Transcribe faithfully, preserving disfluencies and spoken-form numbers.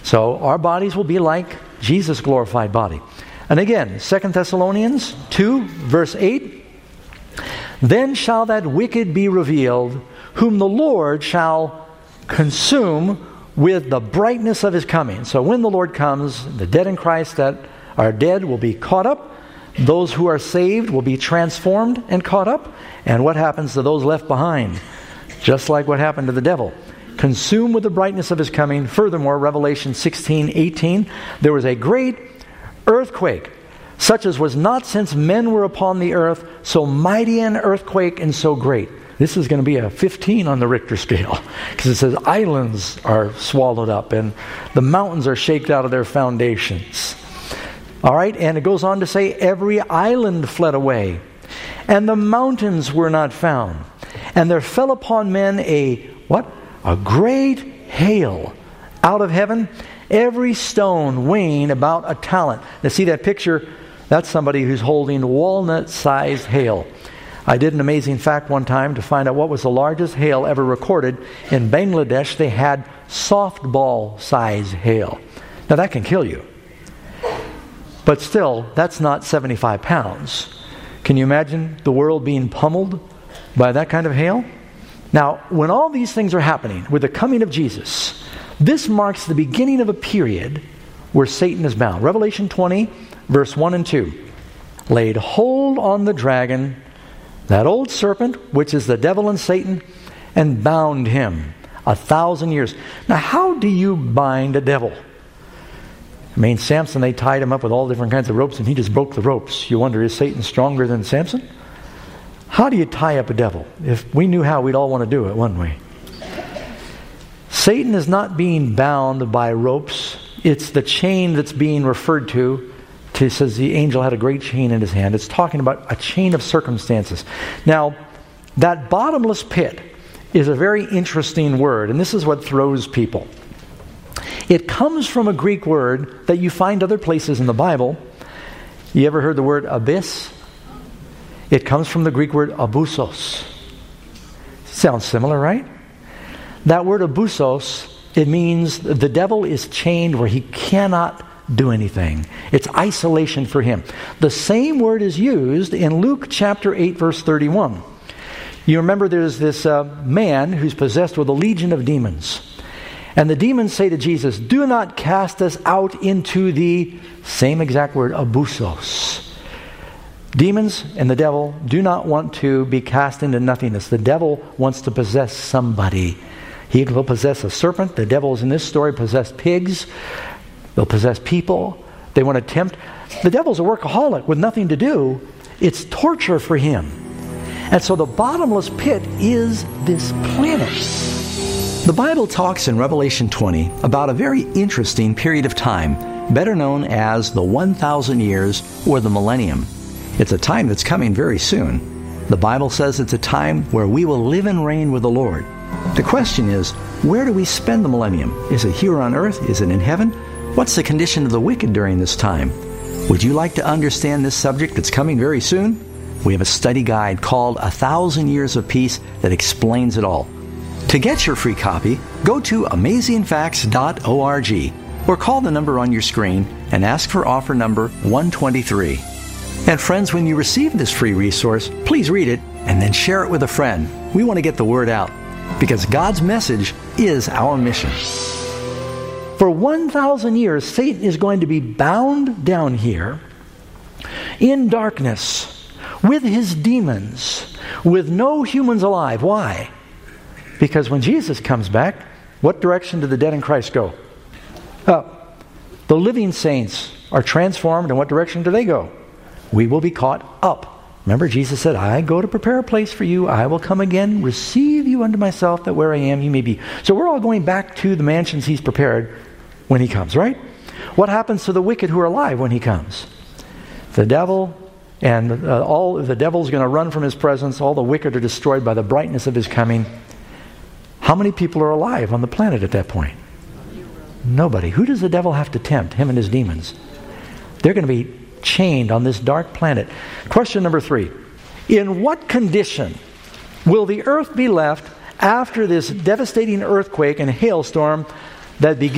So our bodies will be like Jesus' glorified body. And again, Second Thessalonians two, verse eight, then shall that wicked be revealed, whom the Lord shall consume with the brightness of his coming. So when the Lord comes, the dead in Christ that are dead will be caught up. Those who are saved will be transformed and caught up. And what happens to those left behind? Just like what happened to the devil. Consumed with the brightness of his coming. Furthermore, Revelation sixteen eighteen, there was a great earthquake, such as was not since men were upon the earth, so mighty an earthquake and so great. This is going to be a fifteen on the Richter scale, because it says islands are swallowed up and the mountains are shaken out of their foundations. All right, and it goes on to say, every island fled away, and the mountains were not found. And there fell upon men a, what? A great hail out of heaven, every stone weighing about a talent. Now see that picture? That's somebody who's holding walnut-sized hail. I did an amazing fact one time to find out what was the largest hail ever recorded. In Bangladesh, they had softball-sized hail. Now that can kill you. But still, that's not seventy-five pounds. Can you imagine the world being pummeled by that kind of hail? Now, when all these things are happening with the coming of Jesus, this marks the beginning of a period where Satan is bound. Revelation twenty, verse one and two. Laid hold on the dragon, that old serpent, which is the devil and Satan, and bound him a thousand years. Now, how do you bind a devil? I mean, Samson, they tied him up with all different kinds of ropes, and he just broke the ropes. You wonder, is Satan stronger than Samson? How do you tie up a devil? If we knew how, we'd all want to do it, wouldn't we? Satan is not being bound by ropes. It's the chain that's being referred to. It says the angel had a great chain in his hand. It's talking about a chain of circumstances. Now, that bottomless pit is a very interesting word, and this is what throws people. It comes from a Greek word that you find other places in the Bible. You ever heard the word abyss? It comes from the Greek word abusos. Sounds similar, right? That word abusos, it means the devil is chained where he cannot do anything. It's isolation for him. The same word is used in Luke chapter eight, verse thirty-one. You remember there's this uh, man who's possessed with a legion of demons. And the demons say to Jesus, do not cast us out into the same exact word, abusos. Demons and the devil do not want to be cast into nothingness. The devil wants to possess somebody. He will possess a serpent. The devils in this story possess pigs. They'll possess people. They want to tempt. The devil's a workaholic with nothing to do. It's torture for him. And so the bottomless pit is this planet. The Bible talks in Revelation twenty about a very interesting period of time, better known as the one thousand years or the millennium. It's a time that's coming very soon. The Bible says it's a time where we will live and reign with the Lord. The question is, where do we spend the millennium? Is it here on earth? Is it in heaven? What's the condition of the wicked during this time? Would you like to understand this subject that's coming very soon? We have a study guide called A Thousand Years of Peace that explains it all. To get your free copy, go to amazing facts dot org or call the number on your screen and ask for offer number one twenty-three. And friends, when you receive this free resource, please read it and then share it with a friend. We want to get the word out because God's message is our mission. For one thousand years, Satan is going to be bound down here in darkness with his demons, with no humans alive. Why? Because when Jesus comes back, what direction do the dead in Christ go? Up. The living saints are transformed, and what direction do they go? We will be caught up. Remember, Jesus said, I go to prepare a place for you. I will come again, receive you unto myself, that where I am you may be. So we're all going back to the mansions he's prepared when he comes, right? What happens to the wicked who are alive when he comes? The devil and uh, all the devil's going to run from his presence. All the wicked are destroyed by the brightness of his coming. How many people are alive on the planet at that point? Nobody. Who does the devil have to tempt? Him and his demons. They're going to be chained on this dark planet. Question number three. In what condition will the earth be left after this devastating earthquake and hailstorm that begins